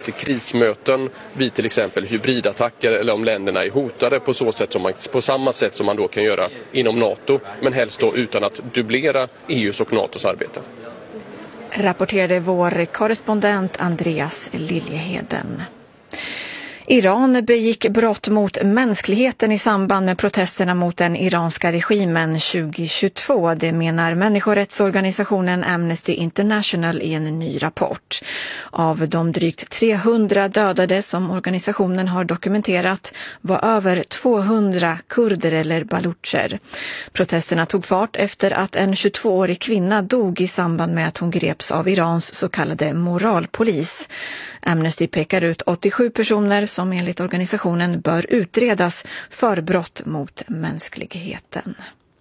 till krismöten vid till exempel hybridattacker eller om länderna är hotade på samma sätt som man då kan göra inom NATO, men helst då utan att dubblera EUs och NATOs arbete. Rapporterade vår korrespondent Andreas Liljeheden. Iran begick brott mot mänskligheten i samband med protesterna mot den iranska regimen 2022. Det menar människorättsorganisationen Amnesty International i en ny rapport. Av de drygt 300 dödade som organisationen har dokumenterat var över 200 kurder eller balucher. Protesterna tog fart efter att en 22-årig kvinna dog i samband med att hon greps av Irans så kallade moralpolis. Amnesty pekar ut 87 personer som enligt organisationen bör utredas för brott mot mänskligheten.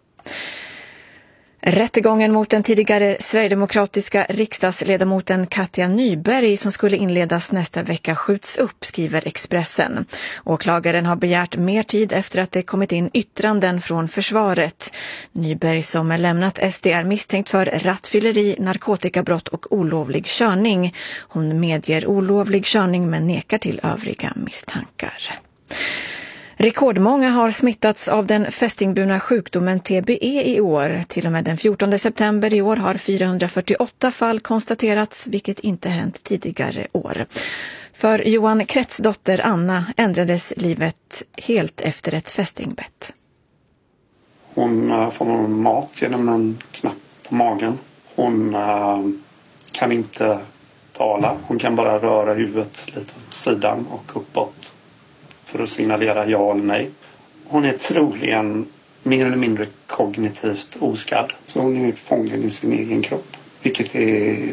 Rättegången mot den tidigare sverigedemokratiska riksdagsledamoten Katja Nyberg som skulle inledas nästa vecka skjuts upp, skriver Expressen. Åklagaren har begärt mer tid efter att det kommit in yttranden från försvaret. Nyberg som är lämnat SD är misstänkt för rattfylleri, narkotikabrott och olovlig körning. Hon medger olovlig körning men nekar till övriga misstankar. Rekordmånga har smittats av den fästingburna sjukdomen TBE i år. Till och med den 14 september i år har 448 fall konstaterats, vilket inte hänt tidigare år. För Johan Kretts dotter Anna ändrades livet helt efter ett fästingbett. Hon får mat genom en knapp på magen. Hon kan inte tala. Hon kan bara röra huvudet lite åt sidan och uppåt för att signalera ja eller nej. Hon är troligen mer eller mindre kognitivt oskadd. Så hon är fången i sin egen kropp. Vilket är